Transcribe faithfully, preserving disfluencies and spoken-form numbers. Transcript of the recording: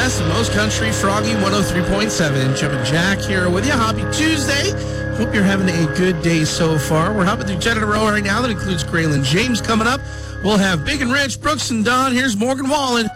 best of most country. Froggy one oh three point seven. Jumpin' Jack here with you. Happy Tuesday. Hope you're having a good day so far. We're hopping through ten in a row right now. That includes Graylin James coming up. We'll have Big and Rich, Brooks and Don. Here's Morgan Wallen.